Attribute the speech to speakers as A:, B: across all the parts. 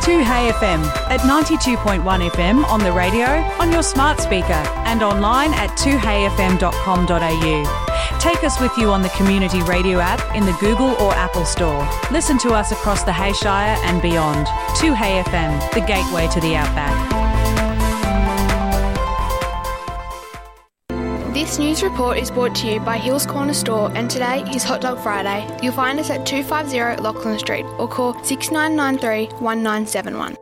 A: 2Hey FM at 92.1 FM on the radio, on your smart speaker and online at 2heyfm.com.au. Take us with you on the Community Radio app in the Google or Apple Store. Listen to us across the Hayshire and beyond. 2Hey FM, the gateway to the outback.
B: This news report is brought to you by Hills Corner Store, and today is Hot Dog Friday. You'll find us at 250 Lachlan Street or call 6993 1971.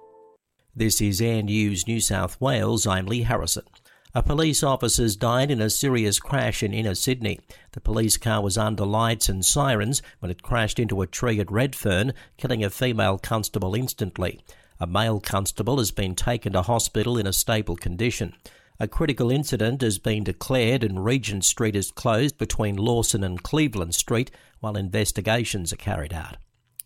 C: This is Air News New South Wales. I'm Lee Harrison. A police officer's died in a serious crash in inner Sydney. The police car was under lights and sirens when it crashed into a tree at Redfern, killing a female constable instantly. A male constable has been taken to hospital in a stable condition. A critical incident has been declared and Regent Street is closed between Lawson and Cleveland Street while investigations are carried out.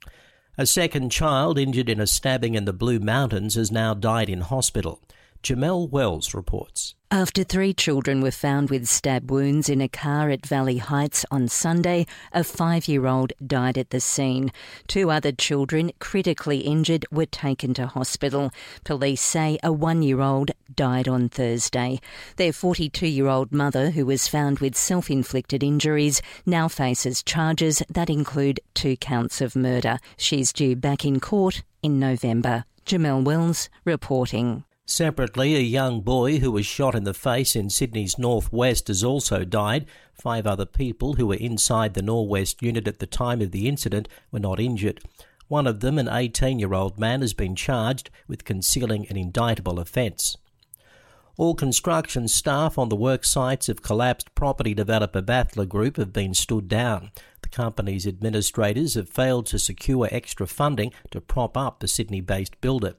C: A second child injured in a stabbing in the Blue Mountains has now died in hospital. Jamelle Wells reports.
D: After 3 children were found with stab wounds in a car at Valley Heights on Sunday, a 5-year-old died at the scene. 2 other children, critically injured, were taken to hospital. Police say a 1-year-old died on Thursday. Their 42-year-old mother, who was found with self-inflicted injuries, now faces charges that include 2 counts of murder. She's due back in court in November. Jamelle Wells reporting.
C: Separately, a young boy who was shot in the face in Sydney's northwest has also died. 5 other people who were inside the Norwest unit at the time of the incident were not injured. One of them, an 18-year-old man, has been charged with concealing an indictable offence. All construction staff on the work sites of collapsed property developer Battler Group have been stood down. The company's administrators have failed to secure extra funding to prop up the Sydney-based builder.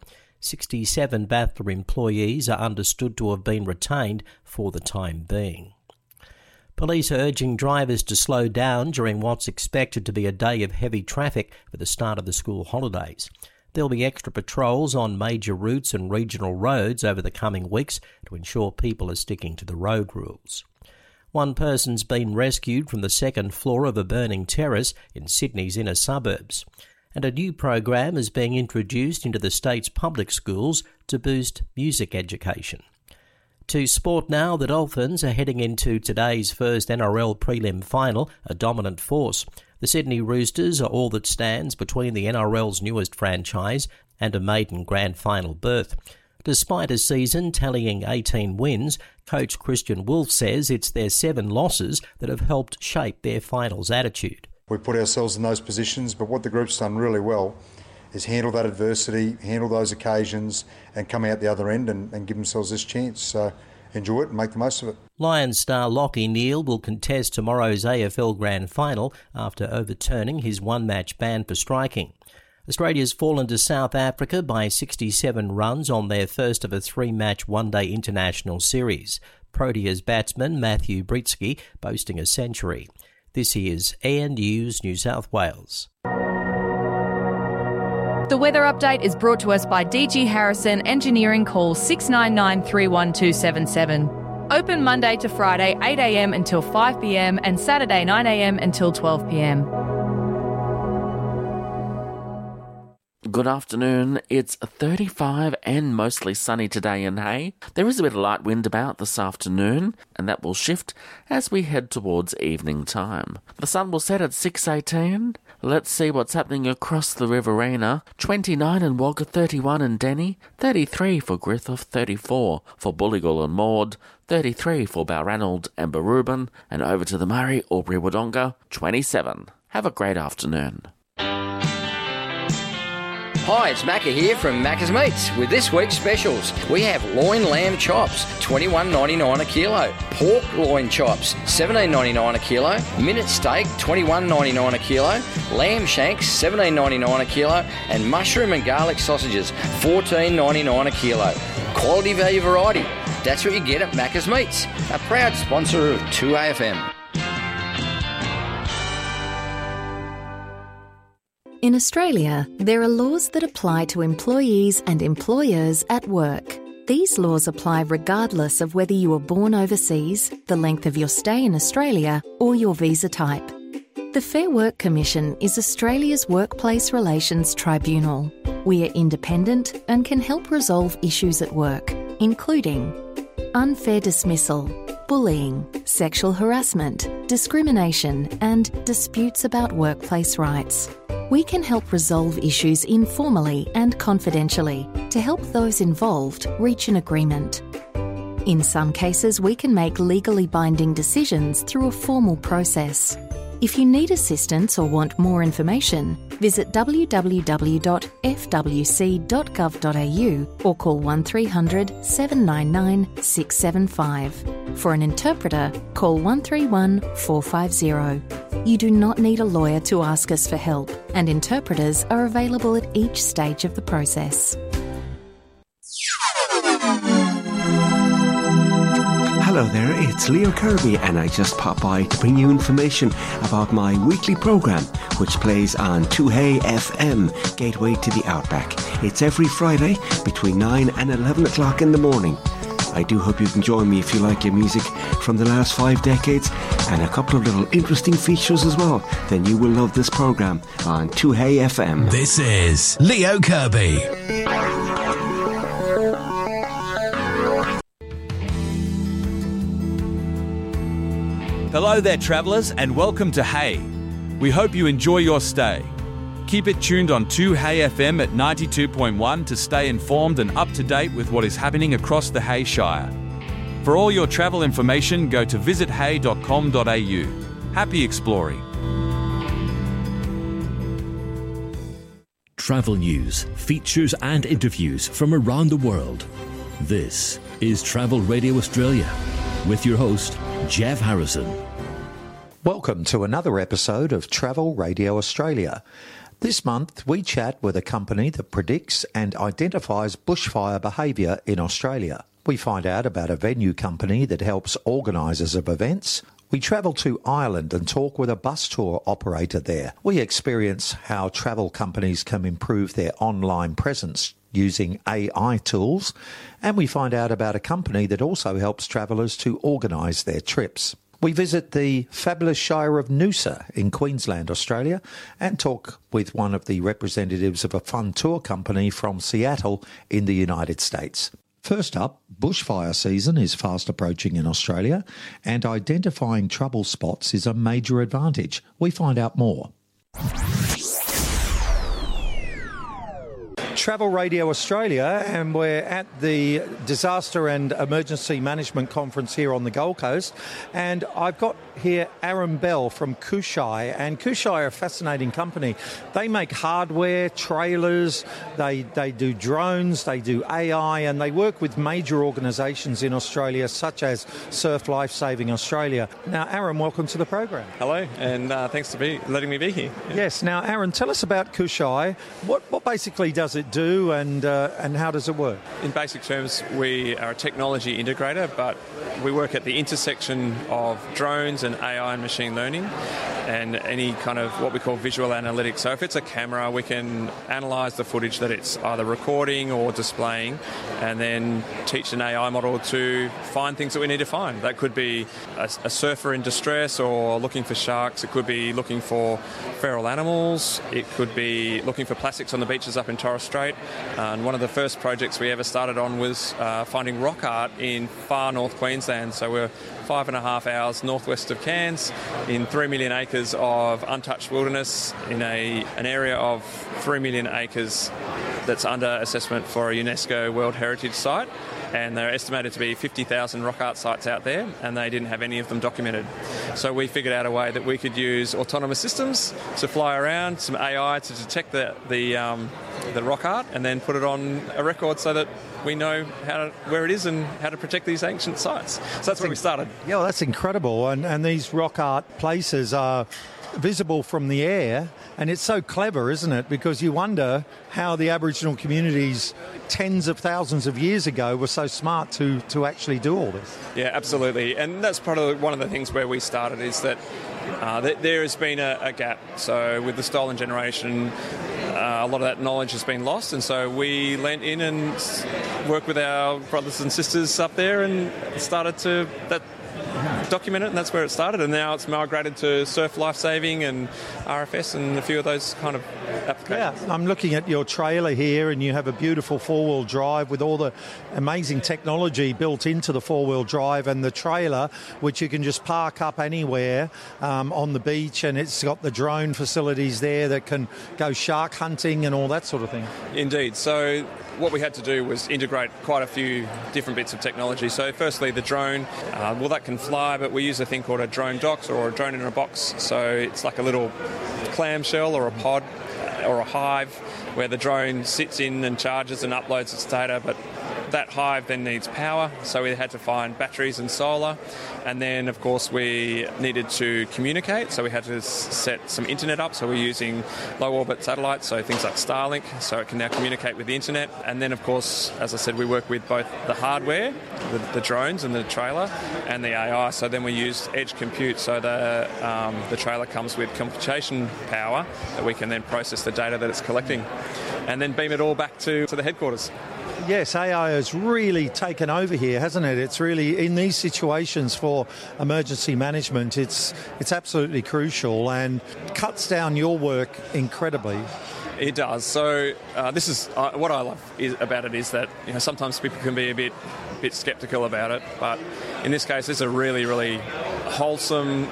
C: 67 Battler employees are understood to have been retained for the time being. Police are urging drivers to slow down during what's expected to be a day of heavy traffic for the start of the school holidays. There'll be extra patrols on major routes and regional roads over the coming weeks to ensure people are sticking to the road rules. One person's been rescued from the second floor of a burning terrace in Sydney's inner suburbs. And a new program is being introduced into the state's public schools to boost music education. To sport now, the Dolphins are heading into today's first NRL prelim final, a dominant force. The Sydney Roosters are all that stands between the NRL's newest franchise and a maiden grand final berth. Despite a season tallying 18 wins, coach Christian Wolf says it's their 7 losses that have helped shape their finals attitude.
E: We put ourselves in those positions, but what the group's done really well is handle that adversity, handle those occasions and come out the other end and give themselves this chance. So enjoy it and make the most of it.
C: Lions star Lachie Neale will contest tomorrow's AFL Grand Final after overturning his 1-match ban for striking. Australia's fallen to South Africa by 67 runs on their first of a 3-match one-day international series. Proteas batsman Matthew Britsky boasting a century. This is Air News New South Wales.
F: The weather update is brought to us by DG Harrison Engineering. Call 699 31277. Open Monday to Friday 8am until 5pm and Saturday 9am until 12pm.
G: Good afternoon. It's 35 and mostly sunny today in Hay. There is a bit of light wind about this afternoon, and that will shift as we head towards evening time. The sun will set at 6:18. Let's see what's happening across the Riverina. 29 in Wagga, 31 in Denny, 33 for Griffith, 34 for Bulligal and Maud, 33 for Balranald and Barubin, and over to the Murray, Albury-Wodonga, 27. Have a great afternoon.
H: Hi, it's Macca here from Macca's Meats with this week's specials. We have loin lamb chops, $21.99 a kilo. Pork loin chops, $17.99 a kilo. Minute steak, $21.99 a kilo. Lamb shanks, $17.99 a kilo. And mushroom and garlic sausages, $14.99 a kilo. Quality value variety. That's what you get at Macca's Meats, a proud sponsor of 2AFM.
I: In Australia, there are laws that apply to employees and employers at work. These laws apply regardless of whether you were born overseas, the length of your stay in Australia, or your visa type. The Fair Work Commission is Australia's workplace relations tribunal. We are independent and can help resolve issues at work, including unfair dismissal, bullying, sexual harassment, discrimination, and disputes about workplace rights. We can help resolve issues informally and confidentially to help those involved reach an agreement. In some cases, we can make legally binding decisions through a formal process. If you need assistance or want more information, visit www.fwc.gov.au or call 1300 799 675. For an interpreter, call 131 450. You do not need a lawyer to ask us for help, and interpreters are available at each stage of the process.
J: Hello there, it's Leo Kirby, and I just popped by to bring you information about my weekly programme, which plays on 2Hey FM, Gateway to the Outback. It's every Friday between 9 and 11 o'clock in the morning. I do hope you can join me if you like your music from the last 5 decades and a couple of little interesting features as well. Then you will love this programme on 2Hey FM.
K: This is Leo Kirby.
L: Hello there, travellers, and welcome to Hey. We hope you enjoy your stay. Keep it tuned on 2Hey FM at 92.1 to stay informed and up to date with what is happening across the Hey Shire. For all your travel information, go to visithey.com.au. Happy exploring.
K: Travel news, features and interviews from around the world. This is Travel Radio Australia with your host, Jeff Harrison.
M: Welcome to another episode of Travel Radio Australia. This month we chat with a company that predicts and identifies bushfire behaviour in Australia. We find out about a venue company that helps organisers of events. We travel to Ireland and talk with a bus tour operator there. We experience how travel companies can improve their online presence using AI tools, and we find out about a company that also helps travellers to organise their trips. We visit the fabulous Shire of Noosa in Queensland, Australia, and talk with one of the representatives of a fun tour company from Seattle in the United States. First up, bushfire season is fast approaching in Australia, and identifying trouble spots is a major advantage. We find out more. Travel Radio Australia, and we're at the Disaster and Emergency Management Conference here on the Gold Coast, and I've got here Aaron Bell from Kushai, and Kushai are a fascinating company. They make hardware, trailers, they do drones, they do AI, and they work with major organisations in Australia such as Surf Life Saving Australia. Now, Aaron, welcome to the program.
N: Hello, and thanks for letting me be here.
M: Yeah. Yes, now Aaron, tell us about Kushai. What basically does it do, and how does it work?
N: In basic terms, we are a technology integrator, but we work at the intersection of drones and AI and machine learning and any kind of what we call visual analytics. So if it's a camera, we can analyse the footage that it's either recording or displaying and then teach an AI model to find things that we need to find. That could be a surfer in distress or looking for sharks. It could be looking for feral animals. It could be looking for plastics on the beaches up in Torres Strait. And one of the first projects we ever started on was finding rock art in far north Queensland. So we're 5.5 hours northwest of Cairns in 3 million acres of untouched wilderness in an area of 3 million acres that's under assessment for a UNESCO World Heritage Site. And there are estimated to be 50,000 rock art sites out there, and they didn't have any of them documented. So we figured out a way that we could use autonomous systems to fly around, some AI to detect the rock art, and then put it on a record so that we know where it is and how to protect these ancient sites. So that's where we started.
M: Yeah, well, that's incredible. And these rock art places are visible from the air, and it's so clever, isn't it? Because you wonder how the Aboriginal communities tens of thousands of years ago were so smart to actually do all this.
N: Yeah, absolutely. And that's probably one of the things where we started is that there has been a gap. So with the stolen generation, a lot of that knowledge has been lost, and so we leant in and worked with our brothers and sisters up there and started to document it, and that's where it started. And now it's migrated to surf lifesaving and RFS and a few of those kind of applications.
O: Yeah, I'm looking at your trailer here, and you have a beautiful four-wheel drive with all the amazing technology built into the four-wheel drive and the trailer, which you can just park up anywhere on the beach, and it's got the drone facilities there that can go shark hunting and all that sort of thing.
N: Indeed. So what we had to do was integrate quite a few different bits of technology. So firstly, the drone, that can fly, but we use a thing called a drone dock or a drone in a box. So it's like a little clamshell or a pod or a hive where the drone sits in and charges and uploads its data, but that hive then needs power, so we had to find batteries and solar. And then, of course, we needed to communicate, so we had to set some internet up. So we're using low-orbit satellites, so things like Starlink, so it can now communicate with the internet. And then, of course, as I said, we work with both the hardware, the drones and the trailer, and the AI. So then we use edge compute, so the trailer comes with computation power that we can then process the data that it's collecting and then beam it all back to the headquarters.
O: Yes, AI has really taken over here, hasn't it? It's really, in these situations for emergency management, it's absolutely crucial and cuts down your work incredibly.
N: It does. So this is what I love about it is that sometimes people can be a bit sceptical about it, but in this case, it's a really, really wholesome,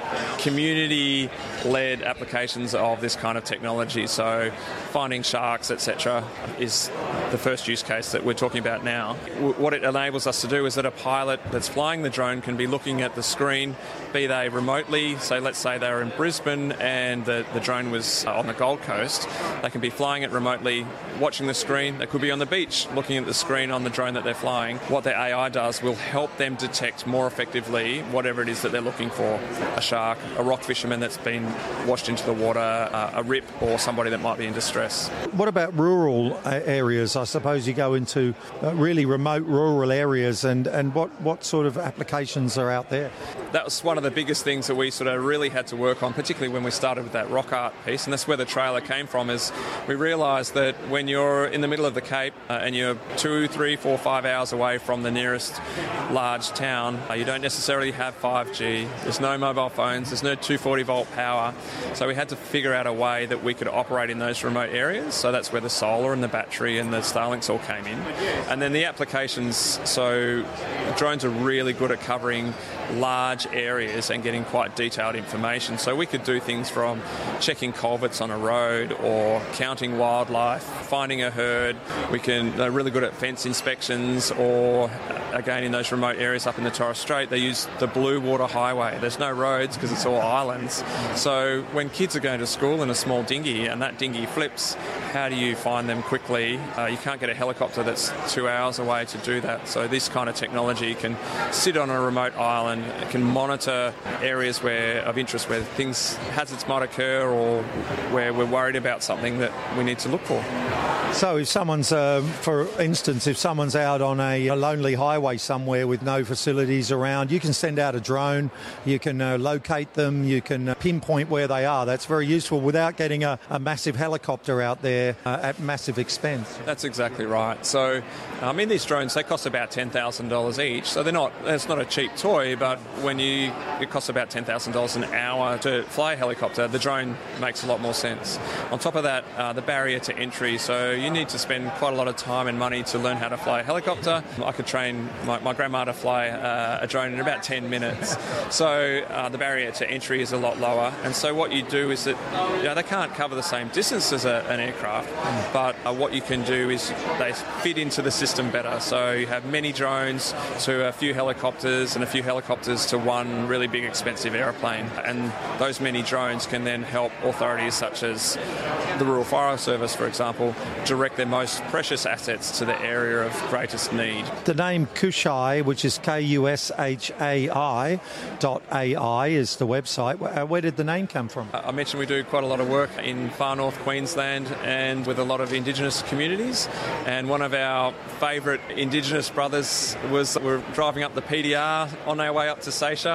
N: community-led applications of this kind of technology. So finding sharks, etc., is the first use case that we're talking about now. What it enables us to do is that a pilot that's flying the drone can be looking at the screen, be they remotely, so let's say they were in Brisbane and the drone was on the Gold Coast, they can be flying it remotely, watching the screen. They could be on the beach looking at the screen on the drone that they're flying. What their AI does will help them detect more effectively whatever it is that they're looking for. A shark, a rock fisherman that's been washed into the water, a rip, or somebody that might be in distress.
O: What about rural areas? I suppose you go into really remote rural areas, and what sort of applications are out there?
N: That was one of the biggest things that we sort of really had to work on, particularly when we started with that rock art piece, and that's where the trailer came from, is we realised that when you're in the middle of the Cape and you're 2, 3, 4, 5 hours away from the nearest large town, you don't necessarily have 5G, there's no mobile phones, there's no 240 volt power, so we had to figure out a way that we could operate in those remote areas. So that's where the solar and the battery and the Starlinks all came in. And then the applications, so drones are really good at covering large areas and getting quite detailed information. So we could do things from checking culverts on a road or counting wildlife, finding a herd. They're really good at fence inspections, or again in those remote areas up in the Torres Strait, they use the Blue Water Highway. There's no roads because it's all islands. So when kids are going to school in a small dinghy and that dinghy flips, how do you find them quickly? You can't get a helicopter that's 2 hours away to do that. So this kind of technology can sit on a remote island, it can monitor areas of interest where hazards might occur, or where we're worried about something that we need to look for.
O: So if someone's, for instance, if someone's out on a lonely highway somewhere with no facilities around, you can send out a drone, you can locate them, you can pinpoint where they are. That's very useful without getting a massive helicopter out there at massive expense.
N: That's exactly right. So, these drones, they cost about $10,000 each. So it's not a cheap toy, but it costs about $10,000 an hour to fly a helicopter, the drone makes a lot more sense. On top of that, the barrier to entry, so you need to spend quite a lot of time and money to learn how to fly a helicopter. I could train my grandma to fly a drone in about 10 minutes. So the barrier to entry is a lot lower. And so what you do is that they can't cover the same distance as an aircraft, but what you can do is they fit into the system better. So you have many drones to a few helicopters and a few helicopters to one really big expensive aeroplane. And those many drones can then help authorities such as the Rural Fire Service, for example, direct their most precious assets to the area of greatest need.
O: The name Kushai, which is KUSHAI.AI, is the website. Where did the name come from?
N: I mentioned we do quite a lot of work in far north Queensland and with a lot of Indigenous communities. And one of our favourite Indigenous brothers we're driving up the PDR on our way up to Seychelles.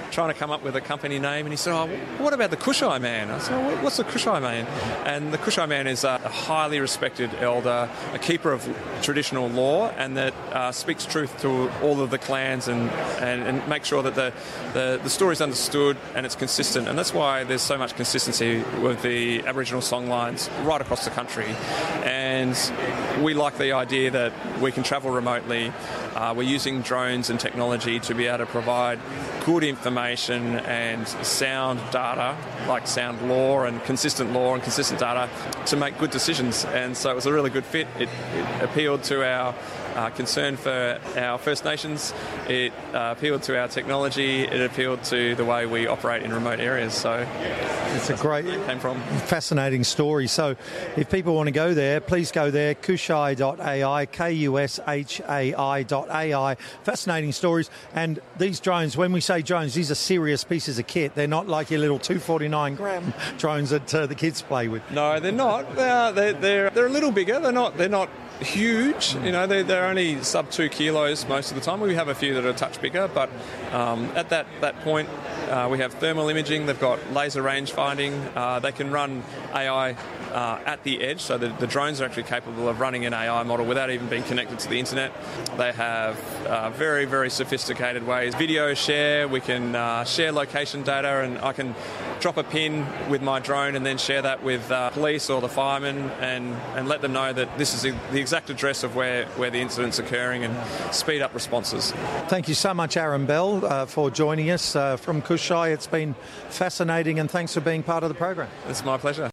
N: trying to come up with a company name, and he said, what about the Kushai Man? I said, what's the Kushai Man? And the Kushai Man is a highly respected elder, a keeper of traditional law, and that speaks truth to all of the clans and makes sure that the story's understood and it's consistent. And that's why there's so much consistency with the Aboriginal songlines right across the country. And we like the idea that we can travel remotely. We're using drones and technology to be able to provide good information and sound data, like sound law and consistent data, to make good decisions. And so it was a really good fit. It appealed to our concern for our First Nations. It appealed to our technology. It appealed to the way we operate in remote areas. So
O: it's a great,
N: came from.
O: Fascinating story. So if people want to go there, please go there, kushai.ai, kushai.ai. Fascinating stories. And these drones, when we say drones, these are serious pieces of kit. They're not like your little 249-gram drones that the kids play with.
N: No, they're not. They're a little bigger. They're not huge. You know, they're only sub 2 kilos most of the time. We have a few that are a touch bigger, but at that point, we have thermal imaging. They've got laser range finding. They can run AI at the edge, so the drones are actually capable of running an AI model without even being connected to the internet. They have very, very sophisticated ways. Video share, we can share location data, and I can drop a pin with my drone and then share that with police or the firemen and let them know that this is the exact address of where the incident's occurring, and speed up responses.
O: Thank you so much, Aaron Bell, for joining us from Kushai. It's been fascinating, and thanks for being part of the program.
N: It's my pleasure.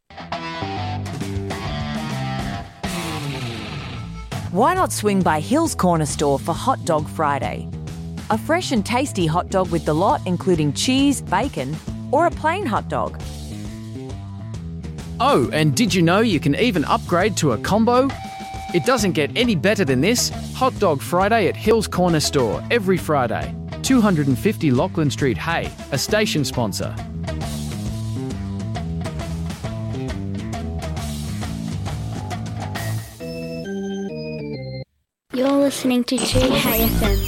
F: Why not swing by Hills Corner Store for Hot Dog Friday? A fresh and tasty hot dog with the lot, including cheese, bacon, or a plain hot dog.
P: Oh, and did you know you can even upgrade to a combo? It doesn't get any better than this. Hot Dog Friday at Hills Corner Store every Friday. 250 Lachlan Street, Hay, a station sponsor.
Q: You're listening to 2Hay FM.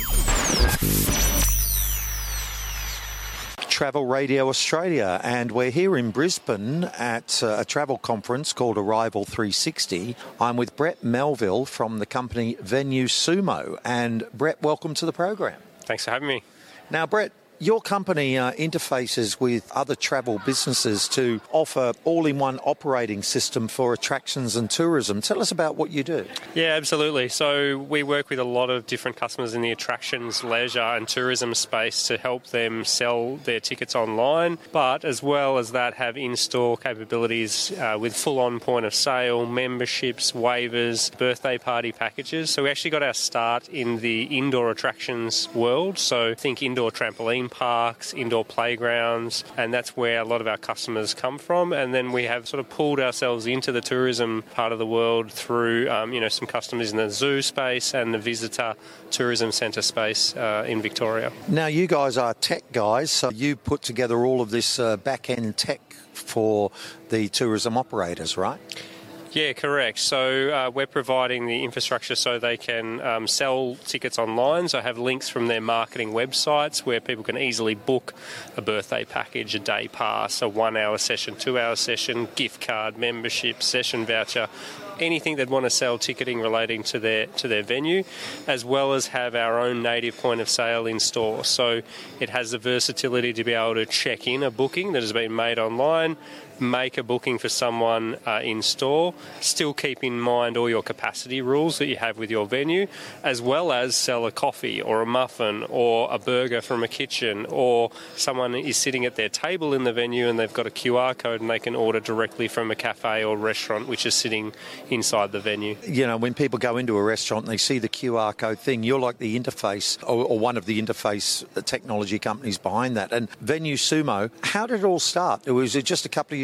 M: Travel Radio Australia, and we're here in Brisbane at a travel conference called Arrival 360. I'm with Brett Melville from the company Venue Sumo, and Brett, welcome to the program.
R: Thanks for having me.
M: Now, Brett, your company interfaces with other travel businesses to offer all-in-one operating system for attractions and tourism. Tell us about what you do.
R: Yeah, absolutely. So we work with a lot of different customers in the attractions, leisure and tourism space to help them sell their tickets online, but as well as that have in-store capabilities with full-on point of sale, memberships, waivers, birthday party packages. So we actually got our start in the indoor attractions world. So think indoor trampoline parks, indoor playgrounds, and that's where a lot of our customers come from. And then we have sort of pulled ourselves into the tourism part of the world through, some customers in the zoo space and the visitor tourism centre space in Victoria.
M: Now, you guys are tech guys, so you put together all of this back-end tech for the tourism operators, right?
R: Yeah, correct. So we're providing the infrastructure so they can sell tickets online, so have links from their marketing websites where people can easily book a birthday package, a day pass, a 1-hour session, 2-hour session, gift card, membership, session voucher, anything they'd want to sell ticketing relating to their venue, as well as have our own native point of sale in store. So it has the versatility to be able to check in a booking that has been made online, make a booking for someone in store, still keep in mind all your capacity rules that you have with your venue, as well as sell a coffee or a muffin or a burger from a kitchen, or someone is sitting at their table in the venue and they've got a QR code and they can order directly from a cafe or restaurant which is sitting inside the venue.
M: You know, when people go into a restaurant and they see the QR code thing, you're like the interface or one of the interface technology companies behind that. And Venue Sumo, how did it all start? Was it just a couple of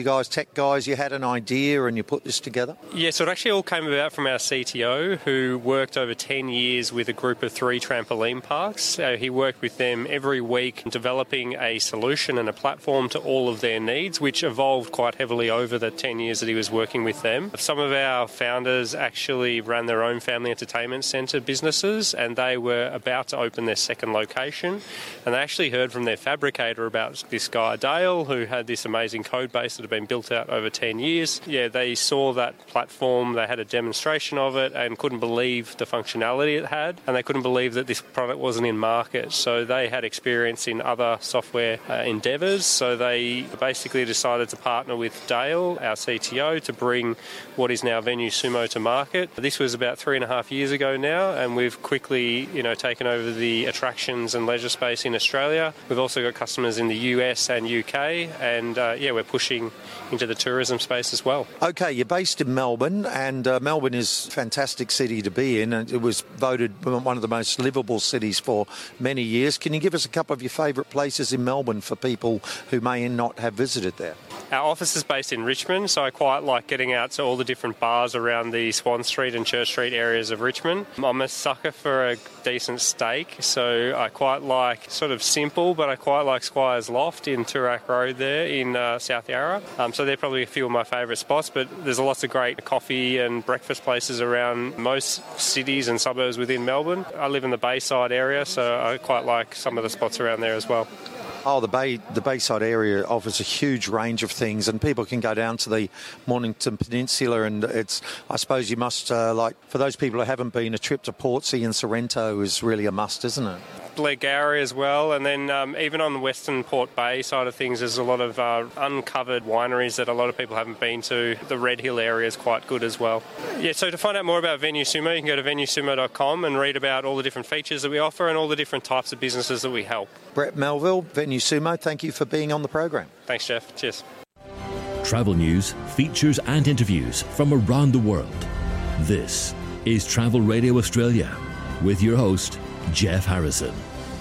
M: you guys, tech guys, you had an idea and you put this together?
R: Yeah, so it actually all came about from our CTO, who worked over 10 years with a group of 3 trampoline parks. He worked with them every week developing a solution and a platform to all of their needs, which evolved quite heavily over the 10 years that he was working with them. Some of our founders actually ran their own family entertainment centre businesses, and they were about to open their second location. And they actually heard from their fabricator about this guy, Dale, who had this amazing code base that had been built out over 10 years. Yeah, they saw that platform, they had a demonstration of it and couldn't believe the functionality it had, and they couldn't believe that this product wasn't in market. So they had experience in other software endeavours, so they basically decided to partner with Dale, our CTO, to bring what is now Venue Sumo to market. This was about 3.5 years ago now, and we've quickly, taken over the attractions and leisure space in Australia. We've also got customers in the US and UK, and we're pushing into the tourism space as well.
M: Okay, you're based in Melbourne, and Melbourne is a fantastic city to be in, and it was voted one of the most livable cities for many years. Can you give us a couple of your favourite places in Melbourne for people who may not have visited there?
R: Our office is based in Richmond, so I quite like getting out to all the different bars around the Swan Street and Church Street areas of Richmond. I'm a sucker for a decent steak, so I quite like sort of simple, but I quite like Squire's Loft in Toorak Road there in South Yarra. So they're probably a few of my favourite spots, but there's lots of great coffee and breakfast places around most cities and suburbs within Melbourne. I live in the Bayside area, so I quite like some of the spots around there as well.
M: Oh, the Bayside area offers a huge range of things, and people can go down to the Mornington Peninsula, and I suppose you must, for those people who haven't been, a trip to Portsea and Sorrento is really a must, isn't it?
R: Blairgowrie as well, and then even on the Western Port Bay side of things, there's a lot of uncovered wineries that a lot of people haven't been to. The Red Hill area is quite good as well. Yeah, so to find out more about Venue Sumo, you can go to venuesumo.com and read about all the different features that we offer and all the different types of businesses that we help.
M: Brett Melville, Venue Sumo, thank you for being on the program.
R: Thanks, Jeff. Cheers.
K: Travel news, features and interviews from around the world. This is Travel Radio Australia with your host, Jeff Harrison.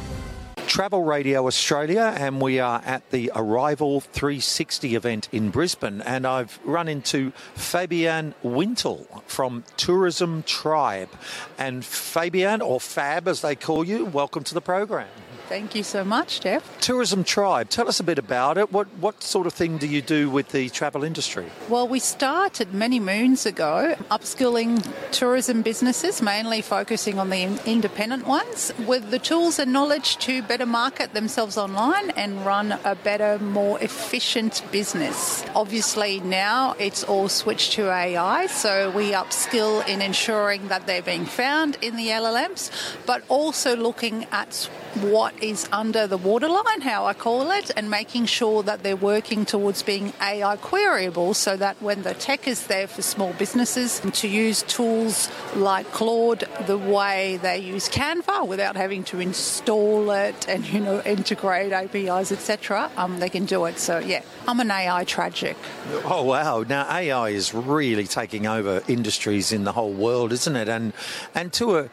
M: Travel Radio Australia, and we are at the Arrival 360 event in Brisbane, and I've run into Fabienne Wintle from Tourism Tribe. And Fabienne, or Fab as they call you, welcome to the program.
S: Thank you so much, Jeff.
M: Tourism Tribe, tell us a bit about it. What sort of thing do you do with the travel industry?
S: Well, we started many moons ago upskilling tourism businesses, mainly focusing on the independent ones, with the tools and knowledge to better market themselves online and run a better, more efficient business. Obviously now it's all switched to AI, so we upskill in ensuring that they're being found in the LLMs, but also looking at what is under the waterline, how I call it, and making sure that they're working towards being AI queryable, so that when the tech is there for small businesses to use tools like Claude the way they use Canva without having to install it and, integrate APIs, etc., they can do it. So, yeah, I'm an AI tragic.
M: Oh, wow. Now, AI is really taking over industries in the whole world, isn't it? And to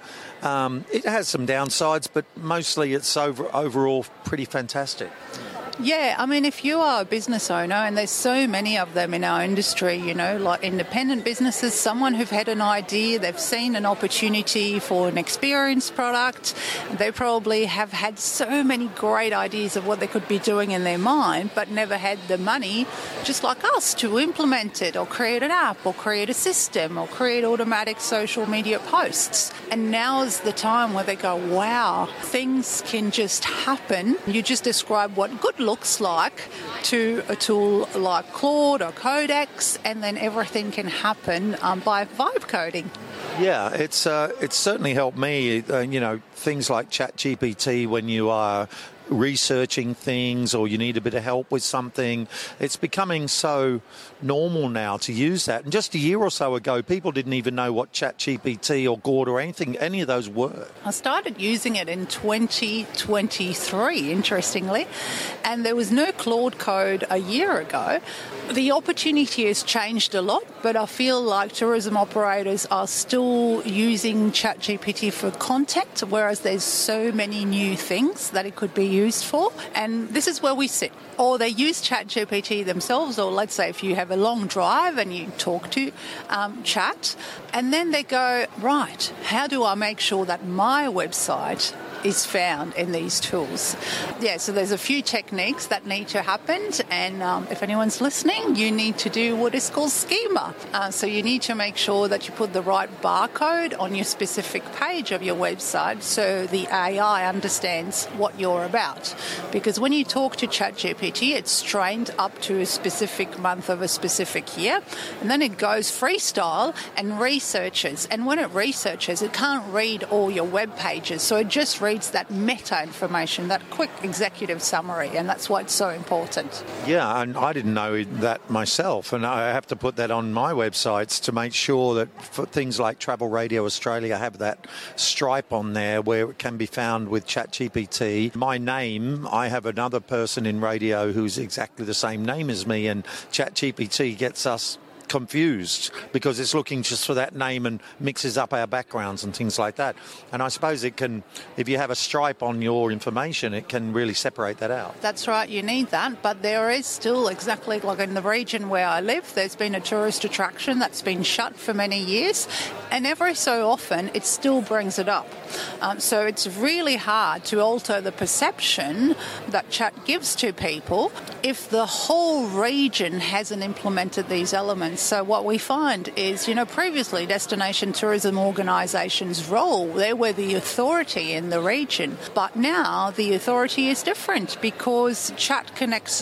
M: it has some downsides, but mostly it's overall pretty fantastic.
S: Yeah, I mean, if you are a business owner, and there's so many of them in our industry, like independent businesses, someone who've had an idea, they've seen an opportunity for an experience product, they probably have had so many great ideas of what they could be doing in their mind, but never had the money, just like us, to implement it or create an app or create a system or create automatic social media posts. And now is the time where they go, wow, things can just happen. You just describe what good looks like to a tool like Claude or Codex, and then everything can happen by vibe coding.
M: Yeah, it's certainly helped me. Things like ChatGPT, when you are researching things or you need a bit of help with something, it's becoming so normal now to use that. And just a year or so ago, people didn't even know what ChatGPT or Gord or any of those were.
S: I started using it in 2023, interestingly, and there was no Claude code a year ago. The opportunity has changed a lot, but I feel like tourism operators are still using ChatGPT for content, whereas there's so many new things that it could be used for, and this is where we sit. Or they use ChatGPT themselves, or let's say if you have a long drive and you talk to Chat, and then they go, right, how do I make sure that my website is found in these tools? Yeah, so there's a few techniques that need to happen, and if anyone's listening, you need to do what is called schema. So you need to make sure that you put the right barcode on your specific page of your website so the AI understands what you're about. Because when you talk to ChatGPT, it's trained up to a specific month of a specific year, and then it goes freestyle and researches. And when it researches, it can't read all your web pages, so it just reads that meta information, that quick executive summary, and that's why it's so important.
M: Yeah, and I didn't know that myself, and I have to put that on my websites to make sure that for things like Travel Radio Australia have that stripe on there where it can be found with ChatGPT. My name, I have another person in radio who's exactly the same name as me, and ChatGPT gets us confused because it's looking just for that name and mixes up our backgrounds and things like that. And I suppose it can, if you have a stripe on your information, it can really separate that out.
S: That's right, you need that, but there is still, exactly like in the region where I live, there's been a tourist attraction that's been shut for many years, and every so often it still brings it up. So it's really hard to alter the perception that Chat gives to people if the whole region hasn't implemented these elements. So what we find is, previously destination tourism organisations' role, they were the authority in the region. But now the authority is different because Chat connects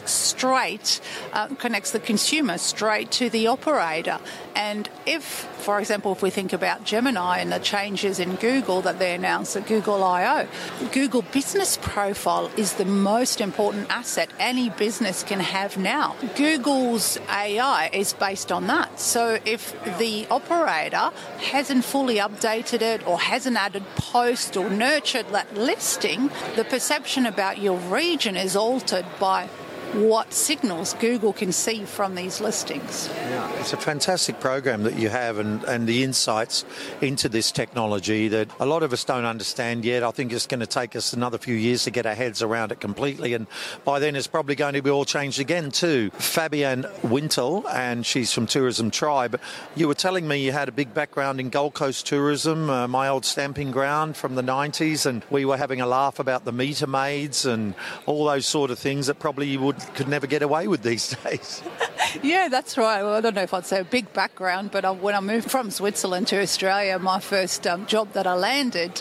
S: the consumer straight to the operator. And if, for example, if we think about Gemini and the changes in Google that they announced at Google I/O, Google Business Profile is the most important asset any business can have now. Google's AI is based on that. So if the operator hasn't fully updated it or hasn't added post or nurtured that listing, the perception about your region is altered by what signals Google can see from these listings.
M: Yeah, it's a fantastic program that you have, and the insights into this technology that a lot of us don't understand yet. I think it's going to take us another few years to get our heads around it completely, and by then it's probably going to be all changed again too. Fabienne Wintle, and she's from Tourism Tribe. You were telling me you had a big background in Gold Coast tourism, my old stamping ground from the 90s, and we were having a laugh about the meter maids and all those sort of things that probably you could never get away with these days.
S: Yeah, that's right. Well, I don't know if I'd say a big background, but when I moved from Switzerland to Australia, my first job that I landed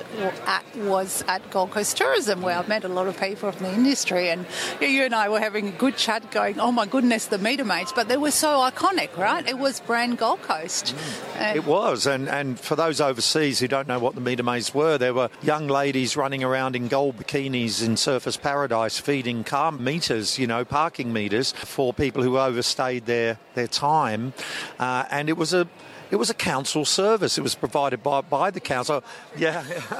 S: was at Gold Coast Tourism, where I met a lot of people from the industry, and you and I were having a good chat going, oh my goodness, the meter maids, but they were so iconic, right? It was brand Gold Coast.
M: It was, and for those overseas who don't know what the meter maids were, there were young ladies running around in gold bikinis in Surfers Paradise feeding car meters, parking meters for people who overstayed their time, and it was a council service. It was provided by the council. Yeah,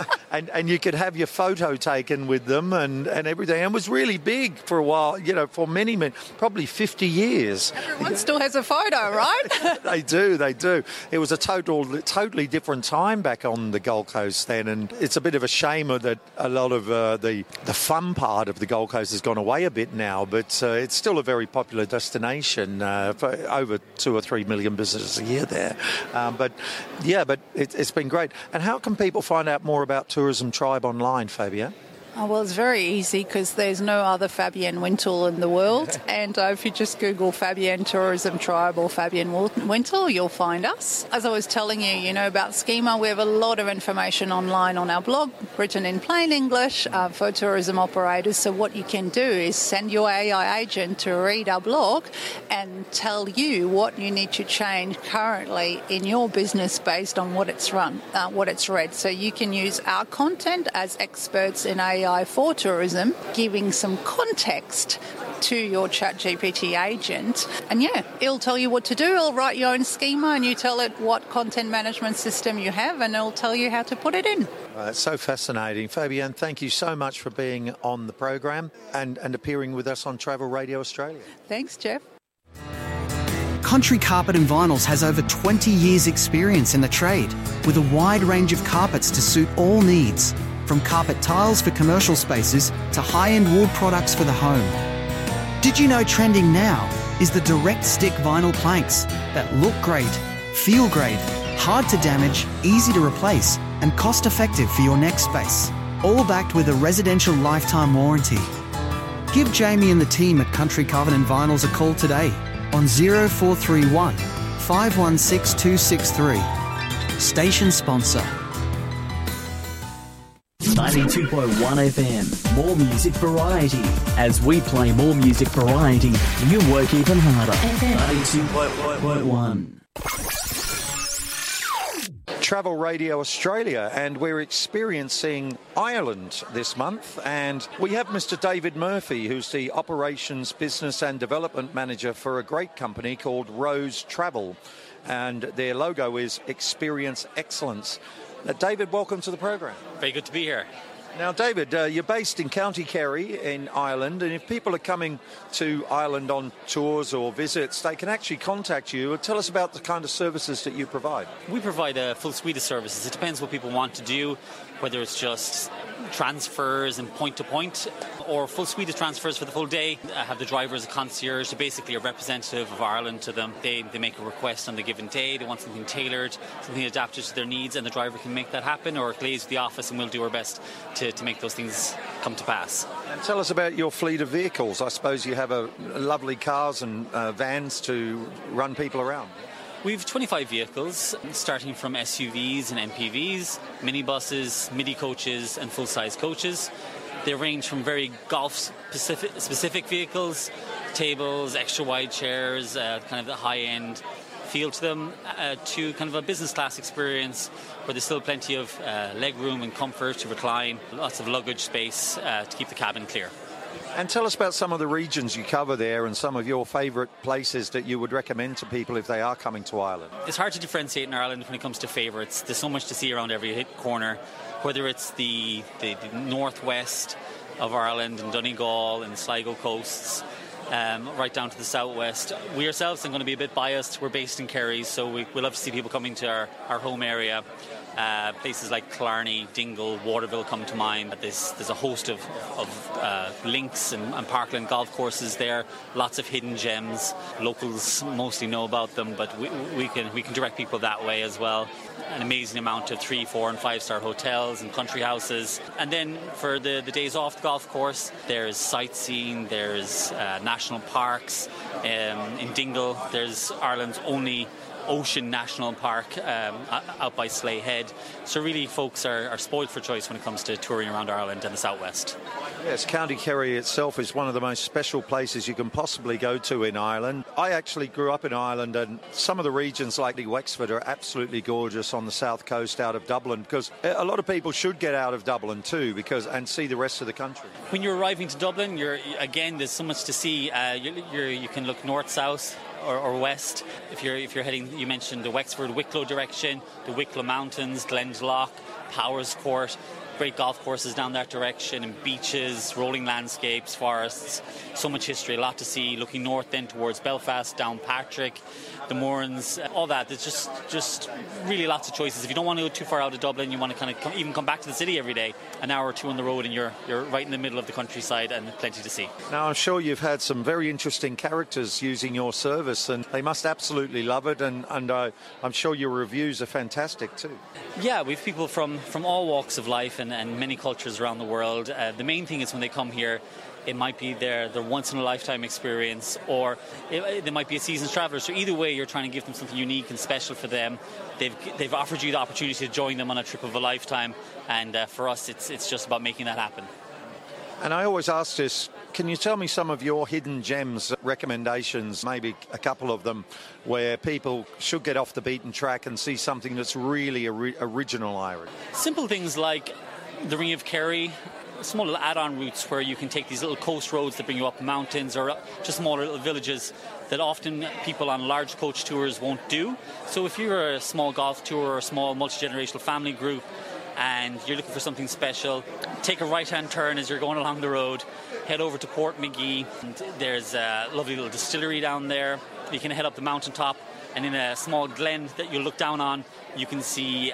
M: and you could have your photo taken with them and everything. And it was really big for a while, for many, probably 50 years.
S: Everyone still has a photo, right?
M: They do. It was a totally different time back on the Gold Coast then, and it's a bit of a shame that a lot of the fun part of the Gold Coast has gone away a bit now, but it's still a very popular destination, for over 2 or 3 million visitors a year there. But it's been great. And how can people find out more about Tourism Tribe online, Fabienne?
S: Oh, well, it's very easy because there's no other Fabienne Wintle in the world. And if you just Google Fabienne Tourism Tribe or Fabienne Wintle, you'll find us. As I was telling you, about Schema, we have a lot of information online on our blog, written in plain English for tourism operators. So what you can do is send your AI agent to read our blog and tell you what you need to change currently in your business based on what it's read. So you can use our content as experts in AI for tourism, giving some context to your ChatGPT agent. And it'll tell you what to do. It'll write your own schema and you tell it what content management system you have and it'll tell you how to put it in.
M: It's so fascinating. Fabienne, thank you so much for being on the program and appearing with us on Travel Radio Australia.
S: Thanks, Jeff.
T: Country Carpet and Vinyls has over 20 years' experience in the trade with a wide range of carpets to suit all needs. from carpet tiles for commercial spaces to high-end wool products for the home. Did you know trending now is the direct stick vinyl planks that look great, feel great, hard to damage, easy to replace, and cost-effective for your next space, all backed with a residential lifetime warranty. Give Jamie and the team at Country Covenant Vinyls a call today on 0431 516 263. Station sponsor.
U: 92.1 FM, more music variety. As we play more music variety, you work even harder. 92.1.
M: Travel Radio Australia, and we're experiencing Ireland this month, and we have Mr. David Murphy, who's the Operations, Business and Development Manager for a great company called Rose Travel, and their logo is Experience Excellence. David, welcome to the program.
V: Very good to be here.
M: Now, David, you're based in County Kerry in Ireland, and if people are coming to Ireland on tours or visits, they can actually contact you. Tell us about the kind of services that you provide.
V: We provide a full suite of services. It depends what people want to do, whether it's just transfers and point-to-point, or full suite of transfers for the full day. I have the driver as a concierge, so basically a representative of Ireland to them. They make a request on the given day. They want something tailored, something adapted to their needs, and the driver can make that happen, or liaise with the office and we'll do our best to make those things come to pass.
M: And tell us about your fleet of vehicles. I suppose you have lovely cars and vans to run people around.
V: We've 25 vehicles, starting from SUVs and MPVs, minibuses, midi coaches and full-size coaches. They range from very golf-specific vehicles, tables, extra-wide chairs, kind of the high-end feel to them, to kind of a business-class experience where there's still plenty of leg room and comfort to recline, lots of luggage space to keep the cabin clear.
M: And tell us about some of the regions you cover there and some of your favourite places that you would recommend to people if they are coming to Ireland.
V: It's hard to differentiate in Ireland when it comes to favourites. There's so much to see around every corner, whether it's the northwest of Ireland and Donegal and Sligo coasts, right down to the southwest. We ourselves are going to be a bit biased. We're based in Kerry, so we love to see people coming to our home area. Places like Killarney, Dingle, Waterville come to mind. There's a host of links and parkland golf courses there. Lots of hidden gems. Locals mostly know about them, but we can direct people that way as well. An amazing amount of 3-, 4- and 5-star hotels and country houses. And then for the days off the golf course, there's sightseeing, there's national parks. In Dingle, there's Ireland's only Ocean National Park out by Slea Head. So really folks are spoiled for choice when it comes to touring around Ireland and the southwest.
M: Yes, County Kerry itself is one of the most special places you can possibly go to in Ireland. I actually grew up in Ireland, and some of the regions like Wexford are absolutely gorgeous on the south coast out of Dublin, because a lot of people should get out of Dublin too and see the rest of the country.
V: When you're arriving to Dublin, there's so much to see. You can look north, south or west. If you're heading, you mentioned the Wexford Wicklow direction, the Wicklow Mountains, Glendalough, Powers Court, great golf courses down that direction, and beaches, rolling landscapes, forests, so much history, a lot to see. Looking north then towards Belfast, Downpatrick, the Mournes, all that. There's just really lots of choices. If you don't want to go too far out of Dublin, you want to kind of even come back to the city every day, an hour or two on the road, and you're right in the middle of the countryside and plenty to see.
M: Now, I'm sure you've had some very interesting characters using your service, and they must absolutely love it, and I'm sure your reviews are fantastic too.
V: Yeah, we have people from all walks of life and many cultures around the world. The main thing is when they come here, it might be their once-in-a-lifetime experience, or they might be a seasoned traveller. So either way, you're trying to give them something unique and special for them. They've offered you the opportunity to join them on a trip of a lifetime, and for us, it's just about making that happen.
M: And I always ask this, can you tell me some of your hidden gems, recommendations, maybe a couple of them, where people should get off the beaten track and see something that's really original Irish?
V: Simple things like the Ring of Kerry, small little add-on routes where you can take these little coast roads that bring you up mountains or just small little villages that often people on large coach tours won't do. So if you're a small golf tour or a small multi-generational family group and you're looking for something special, take a right-hand turn as you're going along the road, head over to Port McGee. There's a lovely little distillery down there. You can head up the mountaintop And in a small glen that you look down on, you can see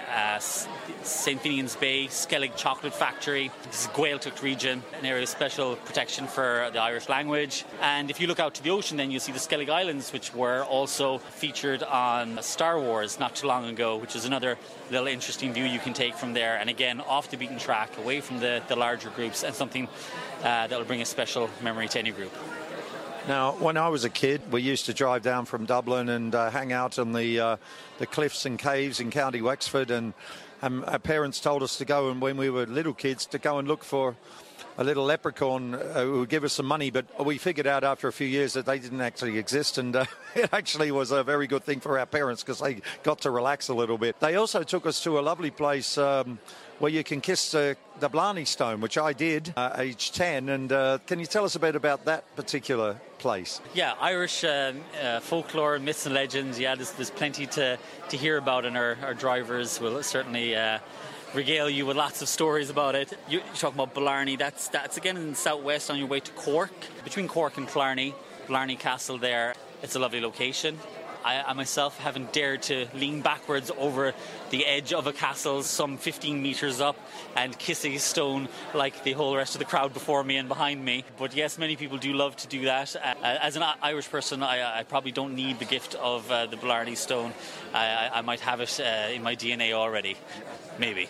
V: St. Finian's Bay, Skellig Chocolate Factory. This is Gaeltacht region, an area of special protection for the Irish language. And if you look out to the ocean, then you'll see the Skellig Islands, which were also featured on Star Wars not too long ago, which is another little interesting view you can take from there. And again, off the beaten track, away from the larger groups, and something that will bring a special memory to any group.
M: Now, when I was a kid, we used to drive down from Dublin and hang out on the cliffs and caves in County Wexford, and our parents told us to go, and when we were little kids, to go and look for a little leprechaun who would give us some money, but we figured out after a few years that they didn't actually exist, and it actually was a very good thing for our parents because they got to relax a little bit. They also took us to a lovely place where you can kiss the Blarney Stone, which I did, age 10. And can you tell us a bit about that particular place?
V: Yeah, Irish folklore, myths and legends. Yeah, there's plenty to hear about, and our drivers will certainly regale you with lots of stories about it. You're talking about Blarney. That's again in the southwest on your way to Cork. Between Cork and Blarney Castle there. It's a lovely location. I myself haven't dared to lean backwards over the edge of a castle some 15 metres up and kiss a stone like the whole rest of the crowd before me and behind me. But yes, many people do love to do that. As an Irish person, I probably don't need the gift of the Blarney Stone. I might have it in my DNA already. Maybe.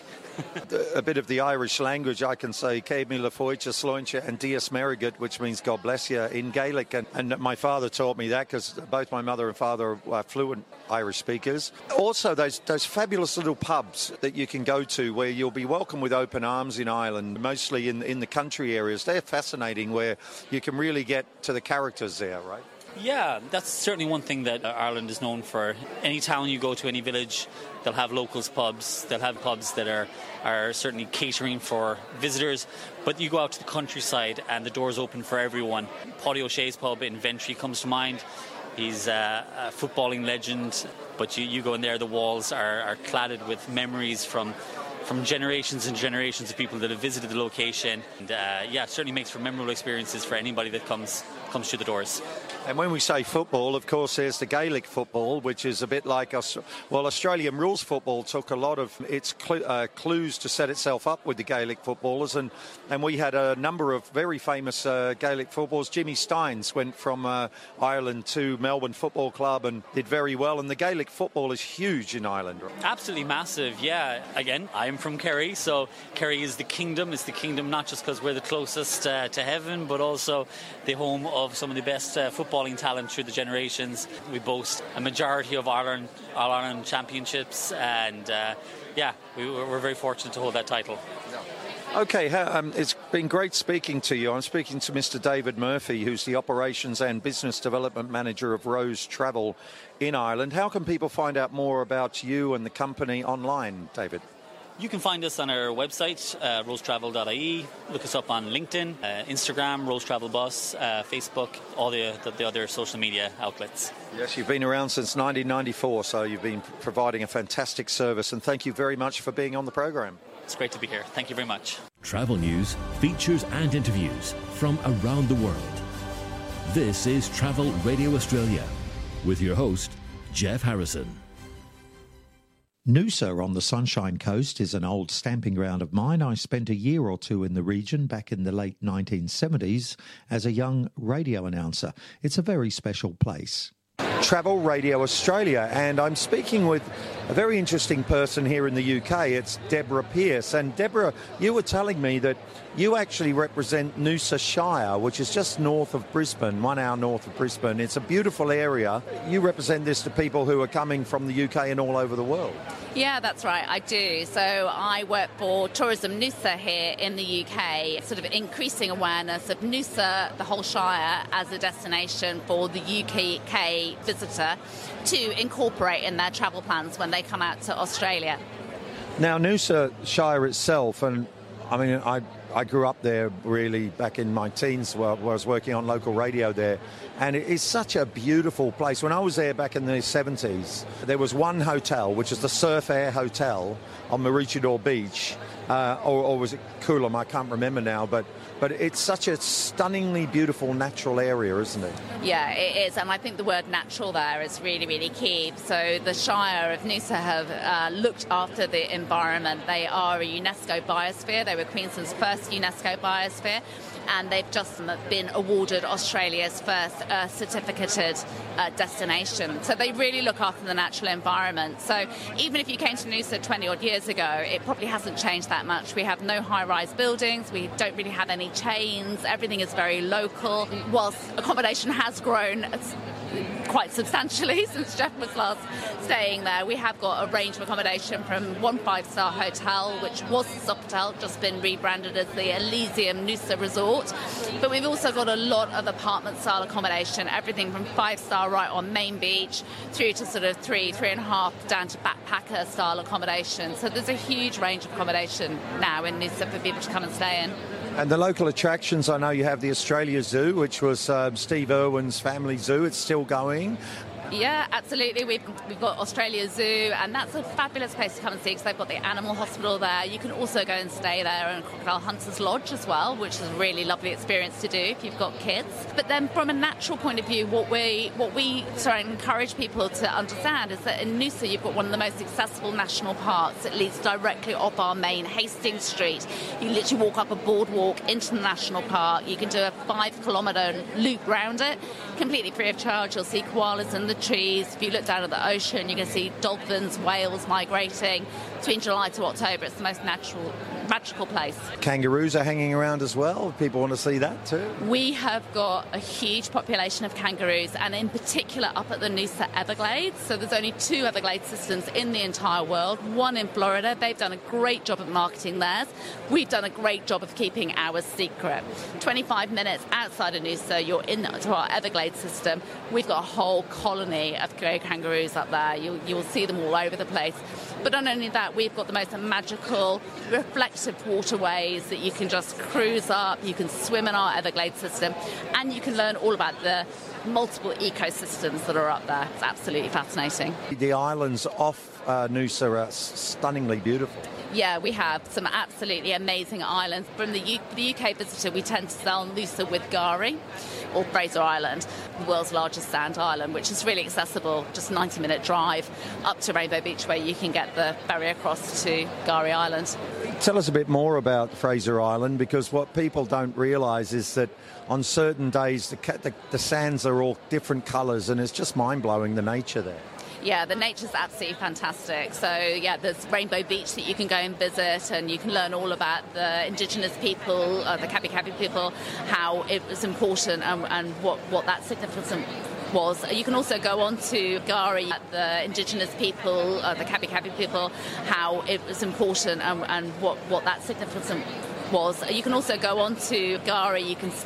M: A bit of the Irish language, I can say Céad Míle Fáilte Sláinte and Dias Merigat, which means God bless you in Gaelic, and my father taught me that because both my mother and father are fluent Irish speakers. Also, those fabulous little pubs that you can go to where you'll be welcomed with open arms in Ireland, mostly in the country areas. They're fascinating, where you can really get to the characters there, right?
V: Yeah, that's certainly one thing that Ireland is known for. Any town you go to, any village, they'll have locals pubs. They'll have pubs that are certainly catering for visitors. But you go out to the countryside and the door's open for everyone. Paddy O'Shea's pub in Ventry comes to mind. He's a footballing legend. But you go in there, the walls are cladded with memories from generations and generations of people that have visited the location. And it certainly makes for memorable experiences for anybody that comes through the doors.
M: And when we say football, of course, there's the Gaelic football, which is a bit like us. Well, Australian rules football took a lot of its clues to set itself up with the Gaelic footballers, and we had a number of very famous Gaelic footballers. Jimmy Steins went from Ireland to Melbourne Football Club and did very well, and the Gaelic football is huge in Ireland.
V: Absolutely massive, yeah. Again, I'm from Kerry, so Kerry is the kingdom. It's the kingdom not just because we're the closest to heaven, but also the home of some of the best footballing talent through the generations. We boast a majority of All-Ireland championships, and we're very fortunate to hold that title.
M: Okay, it's been great speaking to you. I'm speaking to Mr. David Murphy, who's the Operations and Business Development Manager of Rose Travel in Ireland. How can people find out more about you and the company online, David?
V: You can find us on our website, rosetravel.ie. Look us up on LinkedIn, Instagram, Rose Travel Bus, Facebook, all the other social media outlets.
M: Yes, you've been around since 1994, so you've been providing a fantastic service, and thank you very much for being on the program.
V: It's great to be here. Thank you very much.
K: Travel news, features and interviews from around the world. This is Travel Radio Australia with your host, Jeff Harrison.
M: Noosa on the Sunshine Coast is an old stamping ground of mine. I spent a year or two in the region back in the late 1970s as a young radio announcer. It's a very special place. Travel Radio Australia, and I'm speaking with a very interesting person here in the UK. It's Deborah Pearce. And Deborah, you were telling me that you actually represent Noosa Shire, which is just north of Brisbane, 1 hour north of Brisbane. It's a beautiful area. You represent this to people who are coming from the UK and all over the world.
A: Yeah, that's right, I do. So I work for Tourism Noosa here in the UK, sort of increasing awareness of Noosa, the whole Shire, as a destination for the UK visitor to incorporate in their travel plans when they come out to Australia.
M: Now, Noosa Shire itself, and I mean,
O: I grew up there really back in my teens where I was working on local radio there. And it is such a beautiful place. When I was there back in the 70s, there was one hotel, which is the Surf Air Hotel on Maroochydore Beach, or was it Coolum? I can't remember now, but it's such a stunningly beautiful natural area, isn't it?
A: Yeah, it is, and I think the word natural there is really, really key. So the Shire of Noosa have looked after the environment. They are a UNESCO biosphere. They were Queensland's first UNESCO biosphere, and they've just been awarded Australia's first certificated destination. So they really look after the natural environment. So even if you came to Noosa 20 odd years ago, it probably hasn't changed that much. We have no high-rise buildings. We don't really have any chains. Everything is very local. Whilst accommodation has grown quite substantially since Jeff was last staying there, we have got a range of accommodation from one 5-star hotel, which was the Sofitel, just been rebranded as the Elysium Noosa Resort. But we've also got a lot of apartment-style accommodation, everything from 5-star right on Main Beach through to sort of 3.5 down to backpacker-style accommodation. So there's a huge range of accommodation now in Noosa for people to come and stay in.
O: And the local attractions, I know you have the Australia Zoo, which was Steve Irwin's family zoo. It's still going.
A: Yeah, absolutely. We've got Australia Zoo, and that's a fabulous place to come and see because they've got the animal hospital there. You can also go and stay there in Crocodile Hunters Lodge as well, which is a really lovely experience to do if you've got kids. But then from a natural point of view, what we encourage people to understand is that in Noosa you've got one of the most accessible national parks. It leads directly off our main Hastings Street. You literally walk up a boardwalk into the national park. You can do a 5-kilometre loop round it, completely free of charge. You'll see koalas in the trees. If you look down at the ocean, you can see dolphins, whales migrating. Between July to October, it's the most magical place.
O: Kangaroos are hanging around as well. People want to see that too.
A: We have got a huge population of kangaroos, and in particular up at the Noosa Everglades. So there's only 2 Everglades systems in the entire world, one in Florida. They've done a great job of marketing theirs. We've done a great job of keeping ours secret. 25 minutes outside of Noosa, you're into our Everglades system. We've got a whole colony of grey kangaroos up there. You'll see them all over the place. But not only that, we've got the most magical, reflective waterways that you can just cruise up, you can swim in our Everglades system, and you can learn all about the multiple ecosystems that are up there. It's absolutely fascinating.
O: The islands off Noosa are stunningly beautiful.
A: Yeah, we have some absolutely amazing islands. From the UK visitor, we tend to sell Noosa with Gari, or Fraser Island, the world's largest sand island, which is really accessible, just a 90-minute drive up to Rainbow Beach, where you can get the ferry across to Gari Island.
O: Tell us a bit more about Fraser Island, because what people don't realise is that on certain days the sands are all different colours, and it's just mind-blowing, the nature there.
A: Yeah, the nature's absolutely fantastic. So, yeah, there's Rainbow Beach that you can go and visit, and you can learn all about the Indigenous people, the Kabi Kabi people, how it was important and what that significance was. You can also go on to Gari, the Indigenous people, the Kabi Kabi people, how it was important and what that significance was. You can also go on to Gari, you can